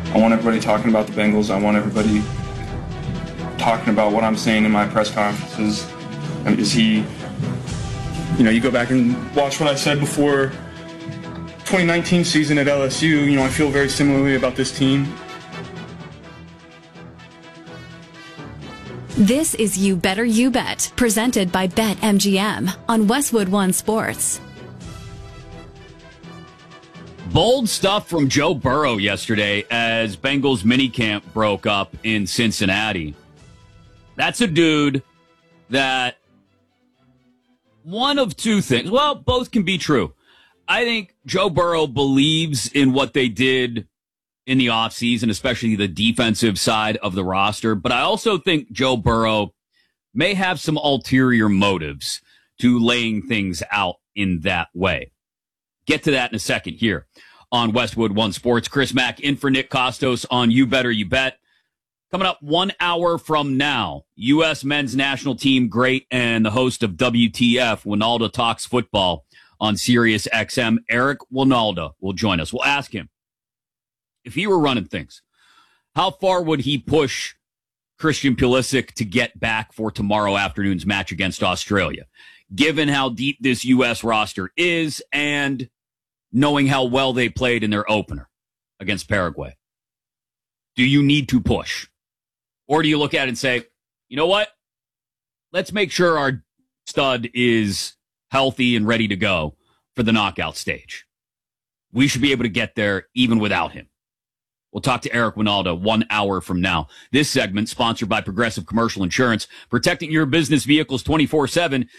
I want everybody talking about the Bengals. I want everybody talking about what I'm saying in my press conferences. Is he, you go back and watch what I said before 2019 season at LSU. I feel very similarly about this team. This is You Better You Bet, presented by BetMGM on Westwood One Sports. Bold stuff from Joe Burrow yesterday as Bengals minicamp broke up in Cincinnati. That's a dude that one of two things. Well, both can be true. I think Joe Burrow believes in what they did in the offseason, especially the defensive side of the roster. But I also think Joe Burrow may have some ulterior motives to laying things out in that way. Get to that in a second here on Westwood One Sports. Chris Mack in for Nick Costos on You Better You Bet. Coming up 1 hour from now, U.S. men's national team great and the host of WTF, Wynalda Talks Football on Sirius XM, Eric Wynalda will join us. We'll ask him, if he were running things, how far would he push Christian Pulisic to get back for tomorrow afternoon's match against Australia, given how deep this U.S. roster is and knowing how well they played in their opener against Paraguay? Do you need to push? Or do you look at it and say, you know what? Let's make sure our stud is healthy and ready to go for the knockout stage. We should be able to get there even without him. We'll talk to Eric Wynalda 1 hour from now. This segment sponsored by Progressive Commercial Insurance, protecting your business vehicles 24/7.